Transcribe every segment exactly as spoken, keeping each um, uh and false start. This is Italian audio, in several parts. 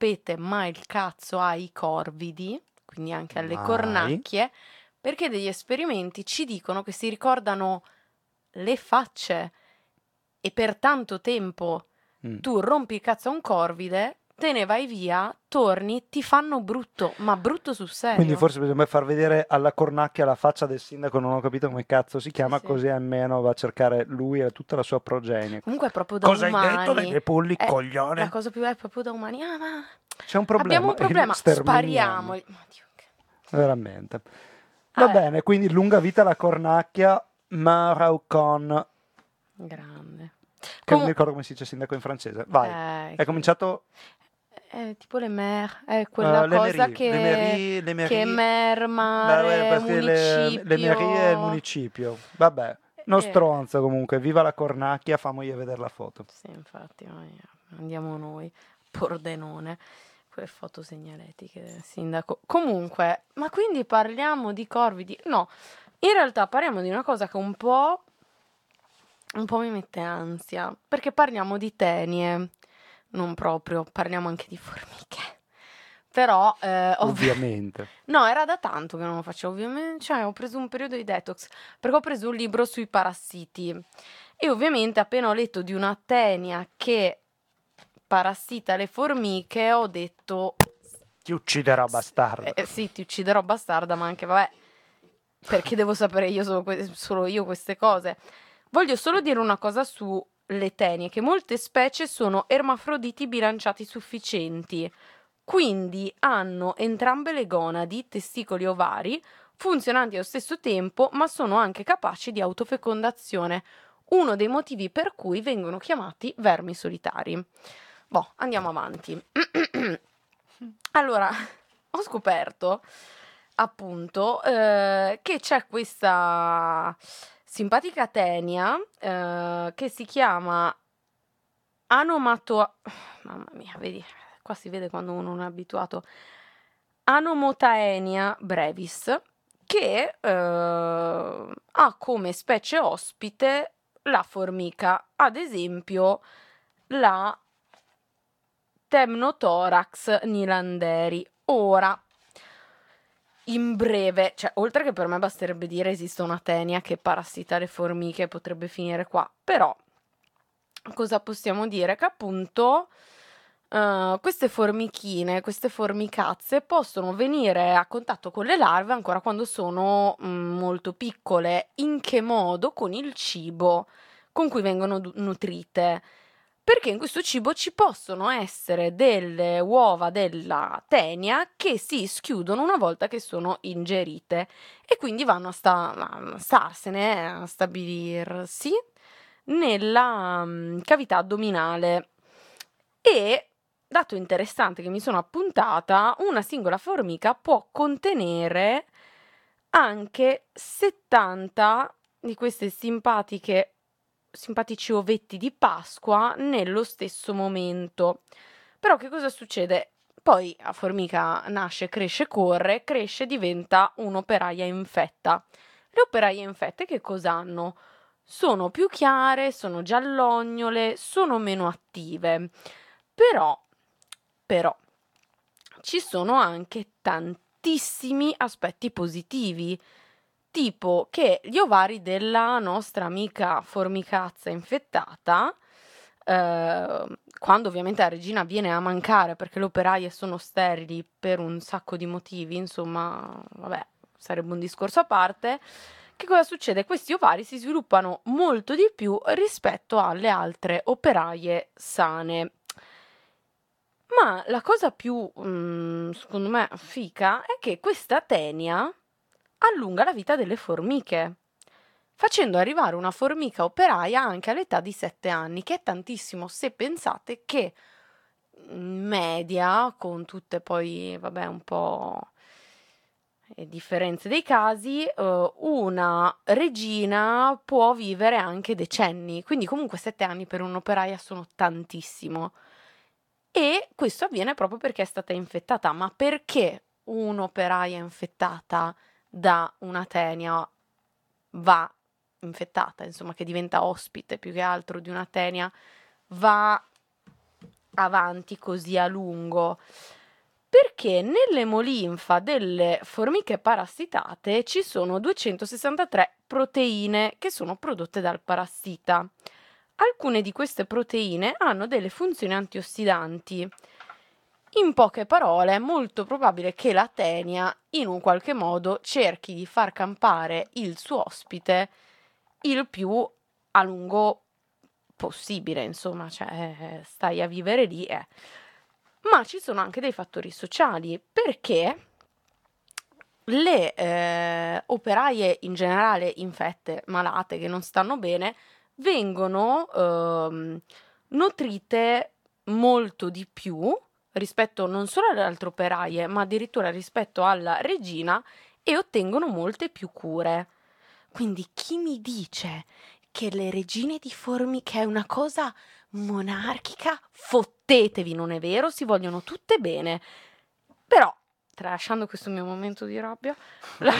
rompete mai il cazzo ai corvidi, quindi anche alle Mai. cornacchie, perché degli esperimenti ci dicono che si ricordano le facce e per tanto tempo Mm. tu rompi il cazzo a un corvide, te ne vai via, torni, ti fanno brutto, ma brutto sul serio. Quindi forse bisogna far vedere alla cornacchia la faccia del sindaco, non ho capito come cazzo si chiama, sì. così almeno va a cercare lui e tutta la sua progenie. Comunque è proprio da Cosa hai umani. detto dei polli, È- coglione? La cosa più bella è proprio da umani. Ah, ma C'è un problema, abbiamo un problema, li sterminiamo. spariamo. Ma Dio, che- Veramente. Va Vabbè. bene, quindi lunga vita alla cornacchia, Maraucon, Grande. che non Comu- mi ricordo come si dice sindaco in francese. Vai, Eh, è che- cominciato È tipo le mer, è quella uh, le cosa mairie, che, le mairie, le che mairie, mer, Beh, mare, perché le, municipio. le mairie e il municipio. Vabbè, non Eh, stronzo comunque, viva la cornacchia, famogli vedere la foto. Sì, infatti, noi andiamo noi, Pordenone, quelle foto segnaletiche del sindaco. Comunque, ma quindi parliamo di corvidi? No, in realtà parliamo di una cosa che un po', un po' mi mette ansia, perché parliamo di tenie, non proprio, parliamo anche di formiche. Però, eh, ovvi- Ovviamente. no, era da tanto che non lo facevo, ovviamente, cioè ho preso un periodo di detox, perché ho preso un libro sui parassiti e ovviamente appena ho letto di una tenia che parassita le formiche ho detto Ti ucciderà, bastardo. eh, sì, ti ucciderò bastarda, ma anche vabbè, perché devo sapere io solo, que- solo io queste cose. Voglio solo dire una cosa sulle tenie, che molte specie sono ermafroditi bilanciati sufficienti, quindi hanno entrambe le gonadi, testicoli e ovari, funzionanti allo stesso tempo, ma sono anche capaci di autofecondazione, uno dei motivi per cui vengono chiamati vermi solitari. Boh, andiamo avanti. Allora, ho scoperto appunto eh, che c'è questa simpatica tenia eh, che si chiama Anomato... Mamma mia, vedi, qua si vede quando uno non è abituato. Anomotaenia brevis, che eh, ha come specie ospite la formica, ad esempio la Temnothorax nilanderi. Ora, in breve, cioè oltre che per me basterebbe dire esiste una tenia che parassita le formiche, potrebbe finire qua, però cosa possiamo dire? Che appunto uh, queste formichine, queste formicazze possono venire a contatto con le larve ancora quando sono mm, molto piccole. In che modo? Con il cibo con cui vengono du- nutrite. Perché in questo cibo ci possono essere delle uova della tenia che si schiudono una volta che sono ingerite e quindi vanno a, sta- a starsene, a stabilirsi nella mm, cavità addominale. E, dato interessante che mi sono appuntata, una singola formica può contenere anche settanta di queste simpatiche simpatici ovetti di Pasqua nello stesso momento. Però che cosa succede? Poi la formica nasce, cresce, corre, cresce, diventa un'operaia infetta. Le operaie infette che cosa hanno? Sono più chiare, sono giallognole, sono meno attive. Però, però, ci sono anche tantissimi aspetti positivi, tipo che gli ovari della nostra amica formicazza infettata, eh, quando ovviamente la regina viene a mancare perché le operaie sono sterili per un sacco di motivi, insomma, vabbè, sarebbe un discorso a parte. Che cosa succede? Questi ovari si sviluppano molto di più rispetto alle altre operaie sane. Ma la cosa più, mm, secondo me, fica è che questa tenia allunga la vita delle formiche, facendo arrivare una formica operaia anche all'età di sette anni, che è tantissimo se pensate che in media, con tutte poi, vabbè, un po' e differenze dei casi, eh, una regina può vivere anche decenni, quindi comunque sette anni per un'operaia sono tantissimo. E questo avviene proprio perché è stata infettata. Ma perché un'operaia infettata da una tenia va infettata, insomma, che diventa ospite più che altro di una tenia, va avanti così a lungo? Perché nell'emolinfa delle formiche parassitate ci sono duecentosessantatré proteine che sono prodotte dal parassita. Alcune di queste proteine hanno delle funzioni antiossidanti. In poche parole, è molto probabile che la tenia in un qualche modo cerchi di far campare il suo ospite il più a lungo possibile, insomma, cioè stai a vivere lì. Eh. Ma ci sono anche dei fattori sociali, perché le eh, operaie in generale infette, malate, che non stanno bene, vengono ehm, nutrite molto di più rispetto non solo alle altre operaie, ma addirittura rispetto alla regina, e ottengono molte più cure. Quindi chi mi dice che le regine di formiche è una cosa monarchica, fottetevi, non è vero, si vogliono tutte bene. Però, tralasciando questo mio momento di rabbia, la,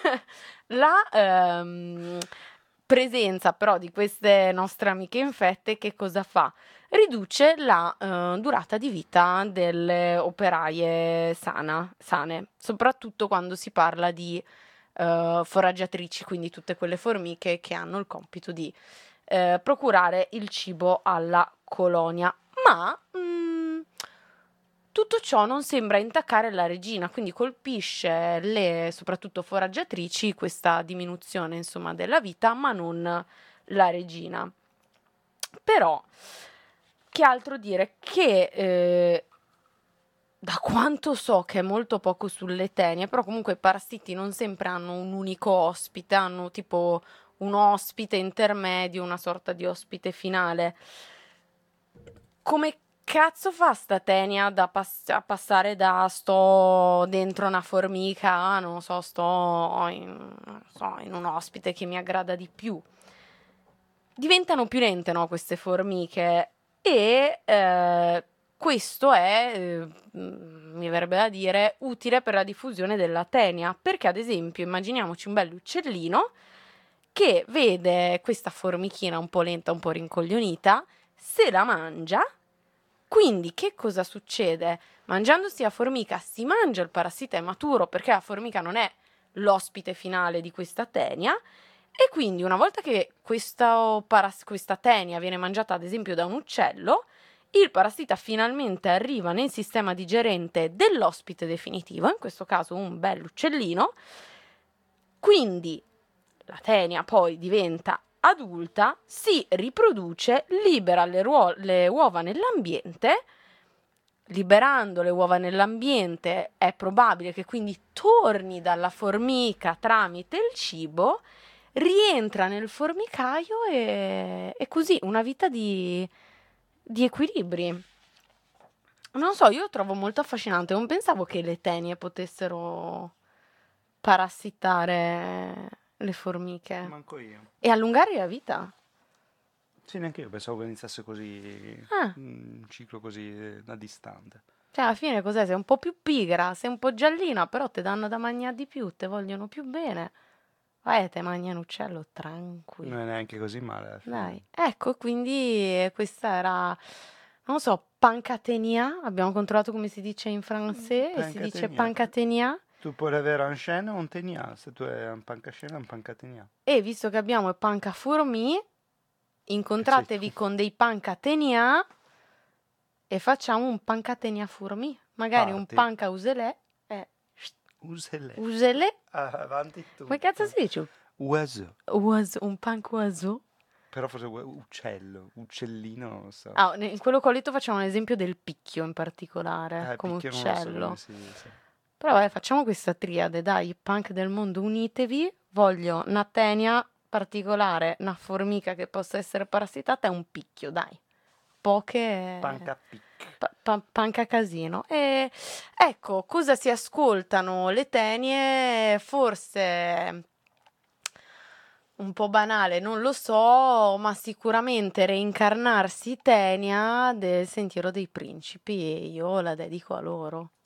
la ehm, presenza però di queste nostre amiche infette che cosa fa? Riduce la eh, durata di vita delle operaie sana, sane, soprattutto quando si parla di eh, foraggiatrici, quindi tutte quelle formiche che hanno il compito di eh, procurare il cibo alla colonia. Ma mh, tutto ciò non sembra intaccare la regina, quindi colpisce le soprattutto foraggiatrici questa diminuzione, insomma, della vita, ma non la regina. Però, che altro dire? Che eh, da quanto so che è molto poco sulle tenie, però comunque i parassiti non sempre hanno un unico ospite, hanno tipo un ospite intermedio, una sorta di ospite finale. Come cazzo fa sta tenia da pass- a passare da sto dentro una formica a, non so, sto in, non so, in un ospite che mi aggrada di più? Diventano più lente, no, queste formiche, e eh, questo è, eh, mi verrebbe da dire, utile per la diffusione della tenia, perché ad esempio immaginiamoci un bell'uccellino che vede questa formichina un po' lenta, un po' rincoglionita, se la mangia. Quindi che cosa succede? Mangiandosi la formica si mangia il parassita immaturo, perché la formica non è l'ospite finale di questa tenia, e quindi una volta che questa, paras- questa tenia viene mangiata ad esempio da un uccello, il parassita finalmente arriva nel sistema digerente dell'ospite definitivo, in questo caso un bell'uccellino, quindi la tenia poi diventa adulta, si riproduce, libera le, ruo- le uova nell'ambiente. Liberando le uova nell'ambiente è probabile che quindi torni dalla formica tramite il cibo, rientra nel formicaio e, e così una vita di, di equilibri. Non so, io lo trovo molto affascinante, non pensavo che le tenie potessero parassitare le formiche Manco io. e allungare la vita. Sì, neanche io pensavo che iniziasse così, Ah, un ciclo così eh, da distante. cioè alla fine cos'è? Sei un po' più pigra, sei un po' giallina, però te danno da mangiare di più, te vogliono più bene. Vai, te mangia un uccello tranquillo. Non è neanche così male alla fine. Dai, ecco, quindi questa era, non so, pancatenia. Abbiamo controllato come si dice in francese e si dice Pancatenia. pancatenia. Tu puoi avere un scena o un tenia, se tu hai un pancascena un pancatenia. E visto che abbiamo il pancafourmi, incontratevi con dei pancatenia e facciamo un pancatenia fourmi. Magari un Parti. panca uselè. Eh, Usele. uselè. Ah, avanti tu. Come cazzo si dice? Oiseau. Oiseau, un panc oiseau. Però forse ue- uccello, uccellino, non lo so. Ah, in quello che ho letto facciamo un esempio del picchio in particolare, Eh, come picchio non lo so uccello. come si dice. Però vabbè, facciamo questa triade, dai, punk del mondo, unitevi. Voglio una tenia particolare, una formica che possa essere parassitata e un picchio, dai. Poche... Pancapic. pa- pa- panca casino. E ecco, cosa si ascoltano le tenie? Forse un po' banale, non lo so, ma sicuramente reincarnarsi tenia del Sentiero dei Principi e io la dedico a loro.